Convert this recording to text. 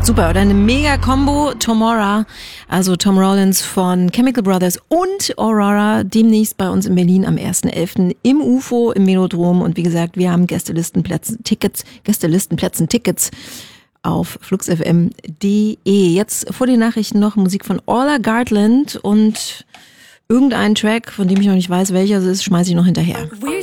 Super, oder eine Mega-Kombo, Tomorrow, also Tom Rollins von Chemical Brothers und Aurora, demnächst bei uns in Berlin am 1.11. im UFO, im Velodrom. Und wie gesagt, wir haben Gästelistenplätzen, Tickets auf fluxfm.de. Jetzt vor den Nachrichten noch Musik von Orla Gartland und irgendein Track, von dem ich noch nicht weiß, welcher es ist, schmeiße ich noch hinterher. Weird